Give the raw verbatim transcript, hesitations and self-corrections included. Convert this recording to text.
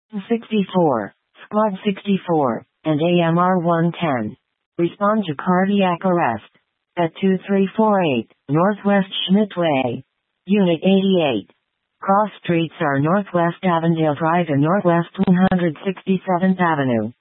sixty-four, Squad sixty-four, and A M R one ten. Respond to cardiac arrest at two three four eight, Northwest Schmidt Way. Unit eighty-eight. Cross streets are Northwest Avondale Drive and Northwest one hundred sixty-seventh Avenue.